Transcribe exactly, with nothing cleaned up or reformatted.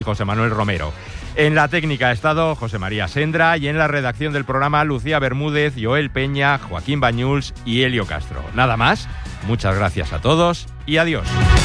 José Manuel Romero. En la técnica ha estado José María Sendra y en la redacción del programa Lucía Bermúdez, Joel Peña, Joaquín Bañuls y Elio Castro. Nada más, muchas gracias a todos y adiós.